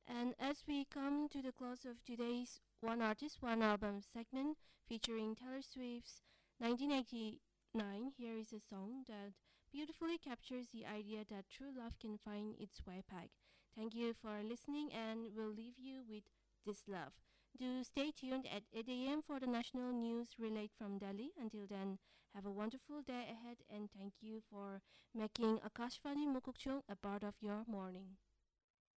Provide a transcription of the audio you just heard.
And as we come to the close of today's One Artist, One Album segment featuring Taylor Swift's 1989, here is a song that beautifully captures the idea that true love can find its way back. Thank you for listening, and we'll leave you with this love. Do stay tuned at 8 a.m. for the national news relayed from Delhi. Until then, have a wonderful day ahead, and thank you for making Akashvani Mukokchung a part of your morning.